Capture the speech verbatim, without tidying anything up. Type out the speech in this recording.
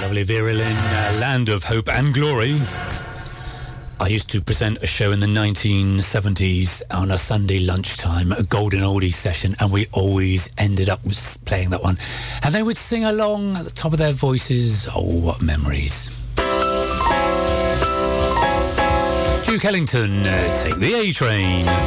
Lovely Vera Lynn, uh, Land of Hope and Glory. I used to present a show in the nineteen seventies on a Sunday lunchtime, a golden oldies session, and we always ended up with playing that one. And they would sing along at the top of their voices. Oh, what memories. Duke Ellington, uh, Take the A Train.